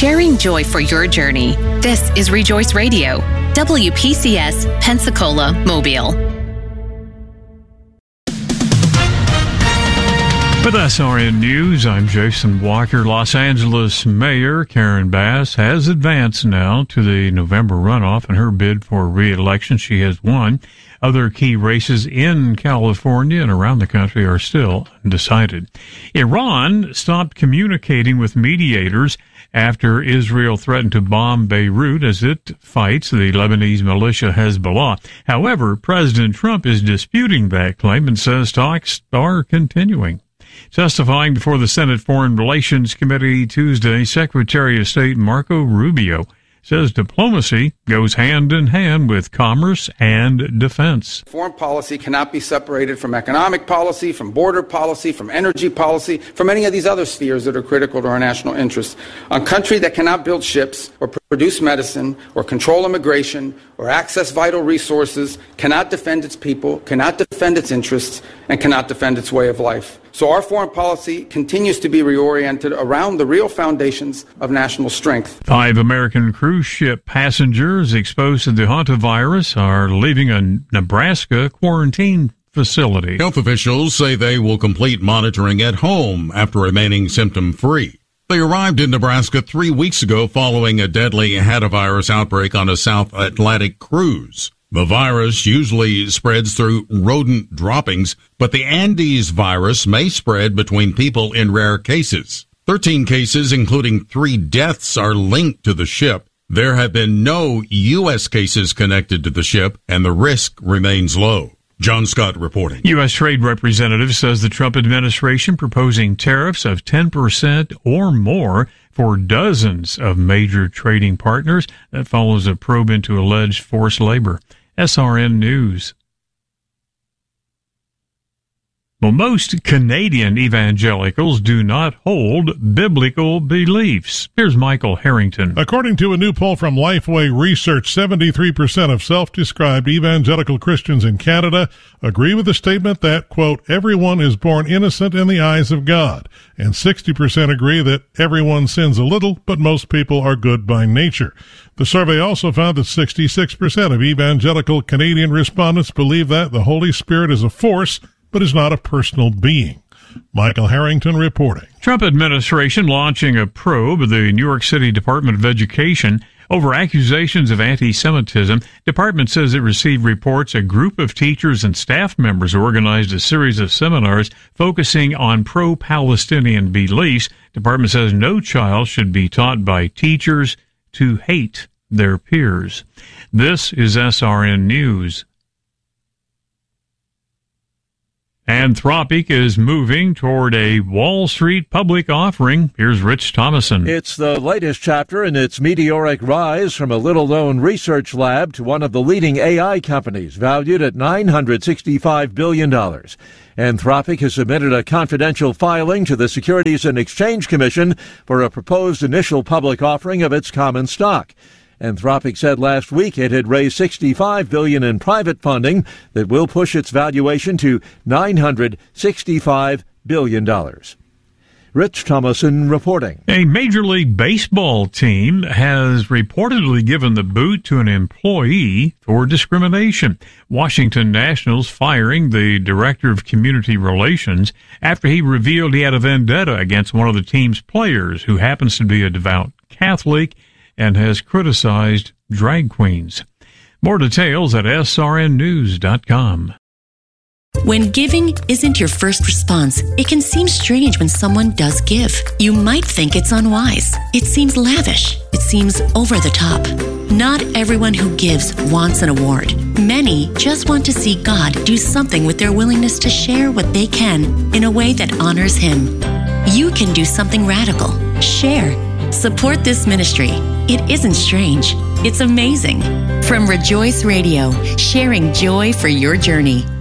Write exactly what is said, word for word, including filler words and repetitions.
sharing joy for your journey. This is Rejoice Radio, W P C S, Pensacola, Mobile. With S R N News, I'm Jason Walker. Los Angeles Mayor Karen Bass has advanced now to the November runoff in her bid for re-election. She has won. Other key races in California and around the country are still undecided. Iran stopped communicating with mediators after Israel threatened to bomb Beirut as it fights the Lebanese militia Hezbollah. However, President Trump is disputing that claim and says talks are continuing. Testifying before the Senate Foreign Relations Committee Tuesday, Secretary of State Marco Rubio says diplomacy goes hand in hand with commerce and defense. Foreign policy cannot be separated from economic policy, from border policy, from energy policy, from any of these other spheres that are critical to our national interests. A country that cannot build ships or produce medicine or control immigration or access vital resources cannot defend its people, cannot defend its interests, and cannot defend its way of life. So our foreign policy continues to be reoriented around the real foundations of national strength. Five American cruise ship passengers exposed to the hantavirus are leaving a Nebraska quarantine facility. Health officials say they will complete monitoring at home after remaining symptom-free. They arrived in Nebraska three weeks ago following a deadly hantavirus outbreak on a South Atlantic cruise. The virus usually spreads through rodent droppings, but the Andes virus may spread between people in rare cases. Thirteen cases, including three deaths, are linked to the ship. There have been no U S cases connected to the ship, and the risk remains low. John Scott reporting. U S Trade Representative says the Trump administration proposing tariffs of ten percent or more for dozens of major trading partners. That follows a probe into alleged forced labor. S R N News. Well, most Canadian evangelicals do not hold biblical beliefs. Here's Michael Harrington. According to a new poll from Lifeway Research, seventy-three percent of self-described evangelical Christians in Canada agree with the statement that, quote, everyone is born innocent in the eyes of God, and sixty percent agree that everyone sins a little, but most people are good by nature. The survey also found that sixty-six percent of evangelical Canadian respondents believe that the Holy Spirit is a force, but is not a personal being. Michael Harrington reporting. Trump administration launching a probe of the New York City Department of Education over accusations of anti-Semitism. Department says it received reports a group of teachers and staff members organized a series of seminars focusing on pro-Palestinian beliefs. Department says no child should be taught by teachers to hate their peers. This is S R N News. Anthropic is moving toward a Wall Street public offering. Here's Rich Thomason. It's the latest chapter in its meteoric rise from a little-known research lab to one of the leading A I companies, valued at nine hundred sixty-five billion dollars. Anthropic has submitted a confidential filing to the Securities and Exchange Commission for a proposed initial public offering of its common stock. Anthropic said last week it had raised sixty-five billion dollars in private funding that will push its valuation to nine hundred sixty-five billion dollars. Rich Thomason reporting. A Major League Baseball team has reportedly given the boot to an employee for discrimination. Washington Nationals firing the director of community relations after he revealed he had a vendetta against one of the team's players, who happens to be a devout Catholic and has criticized drag queens. More details at S R N news dot com. When giving isn't your first response, it can seem strange when someone does give. You might think it's unwise. It seems lavish. It seems over the top. Not everyone who gives wants an award. Many just want to see God do something with their willingness to share what they can in a way that honors Him. You can do something radical. Share. Support this ministry. It isn't strange. It's amazing. From Rejoice Radio, sharing joy for your journey.